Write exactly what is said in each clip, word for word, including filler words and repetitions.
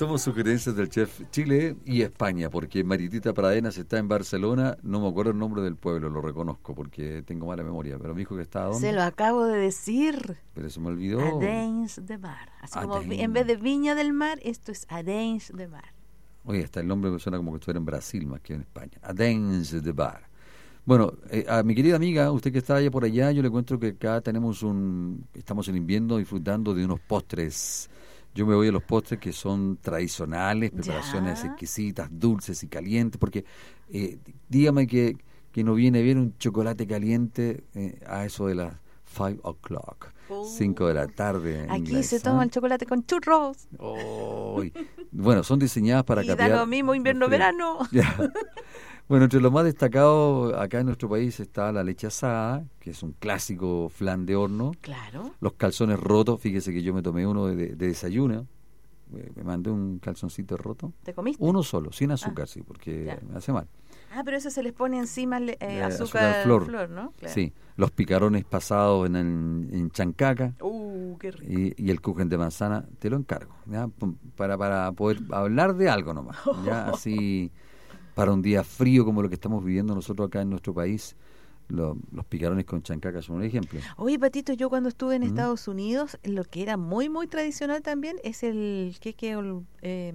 somos sugerencias del chef Chile y España, porque Maritita Pradenas está en Barcelona, no me acuerdo el nombre del pueblo, lo reconozco porque tengo mala memoria, pero me dijo que está ¿a dónde? Se lo acabo de decir. Pero se me olvidó. Adeins de Mar. Así como Adeins. en vez de Viña del Mar, esto es Adeins de Mar. Oye, hasta el nombre me suena como que estuviera en Brasil más que en España. Adeins de Mar. Bueno, eh, a mi querida amiga, usted que está allá por allá, yo le cuento que acá tenemos un, estamos en invierno disfrutando de unos postres. Yo me voy a los postres que son tradicionales, preparaciones Ya. exquisitas, dulces y calientes, porque eh, dígame que, que no viene bien un chocolate caliente eh, a eso de las five o'clock, Uh. cinco de la tarde. Aquí inglés, se ¿ah? toma el chocolate con churros. Oh, y- bueno, son diseñadas para Y da capear lo mismo invierno-verano. Ya. Bueno, entre lo más destacado acá en nuestro país está la leche asada, que es un clásico flan de horno. Claro. Los calzones rotos, fíjese que yo me tomé uno de, de desayuno, me me mandé un calzoncito roto. ¿Te comiste? Uno solo, sin azúcar, sí, porque ya. me hace mal. Ah, pero eso se les pone encima le- eh, Eh, azúcar, azúcar flor. flor, ¿no? Claro. Sí, los picarones pasados en, en, en chancaca Uh, qué rico. y, y el kuchen de manzana, te lo encargo, ¿ya? P- Para, para poder hablar de algo nomás, ya así para un día frío como lo que estamos viviendo nosotros acá en nuestro país, lo- los picarones con chancaca son un ejemplo. Oye, Patito, yo cuando estuve en ¿Mm? Estados Unidos, lo que era muy, muy tradicional también es el queque ol- eh,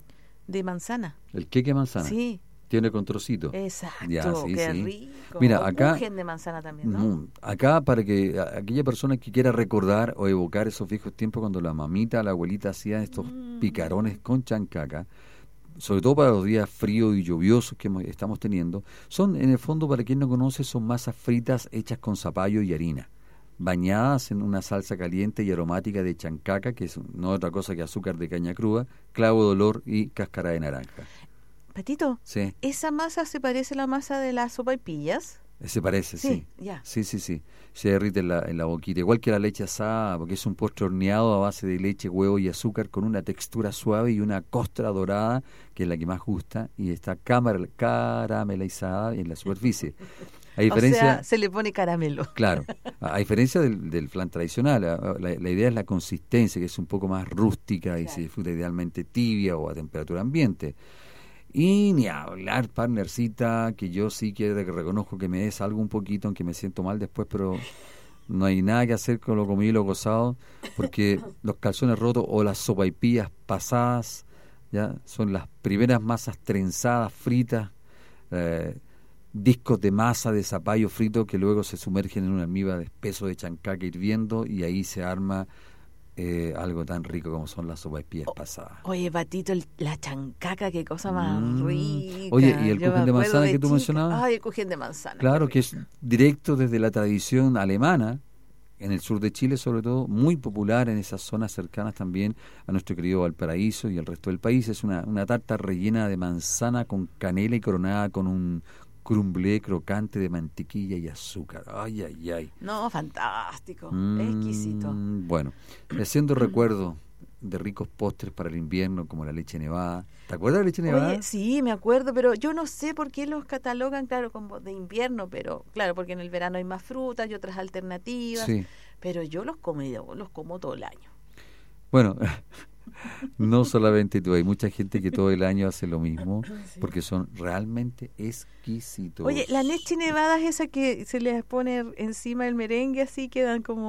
de manzana. El queque de manzana. Sí, Tiene con trocito. exacto, Ya, sí, qué sí. rico. Mira, O acá- kuchen de manzana también, ¿no? Mm, Acá para que a- aquella persona que quiera recordar o evocar esos viejos tiempos cuando la mamita, la abuelita hacía estos Mm. picarones con chancaca, sobre todo para los días fríos y lluviosos que hemos- estamos teniendo, son en el fondo, para quien no conoce, son masas fritas hechas con zapallo y harina, bañadas en una salsa caliente y aromática de chancaca, que es no otra cosa que azúcar de caña cruda, clavo de olor y cáscara de naranja. Patito, Sí, ¿esa masa se parece a la masa de las sopaipillas? se parece, sí. Sí, ya. Sí, sí, sí. Se derrite en la, en la boquita. Igual que la leche asada, porque es un postre horneado a base de leche, huevo y azúcar con una textura suave y una costra dorada, que es la que más gusta, y está camar- caramelizada en la superficie. A diferencia, O sea, se le pone caramelo. claro, a, a diferencia del, del flan tradicional, a- la, la idea es la consistencia, que es un poco más rústica y Claro. se disfruta idealmente tibia o a temperatura ambiente. Y ni hablar, partnercita, que yo sí quiero que reconozco que me des algo un poquito, aunque me siento mal después, pero no hay nada que hacer con lo comido y lo gozado, porque los calzones rotos o las sopaipillas pasadas ya son las primeras masas trenzadas, fritas, eh, discos de masa de zapallo frito que luego se sumergen en un almíbar espeso de chancaca hirviendo y ahí se arma eh, algo tan rico como son las sopaipillas pasadas. Oye, Patito, el- la chancaca, qué cosa más Mm. rica. Oye, ¿y el Yo me kuchen de acuerdo manzana que tú chica. mencionabas? Ay, el kuchen de manzana. Claro, qué que es directo desde la tradición alemana, en el sur de Chile sobre todo, muy popular en esas zonas cercanas también a nuestro querido Valparaíso y el resto del país. Es una, una tarta rellena de manzana con canela y coronada con un crumblé crocante de mantequilla y azúcar. Ay, ay, ay. No, fantástico, Mm, exquisito. Bueno, y haciendo recuerdo de ricos postres para el invierno, como la leche nevada. ¿Te acuerdas de la leche nevada? Oye, sí, me acuerdo, pero yo no sé por qué los catalogan, claro, como de invierno, pero claro, porque en el verano hay más frutas y otras alternativas, Sí. pero yo los como, los como todo el año. Bueno, no solamente tú, hay mucha gente que todo el año hace lo mismo, porque son realmente exquisitos. Oye, la leche nevada es esa que se les pone encima el merengue, así quedan como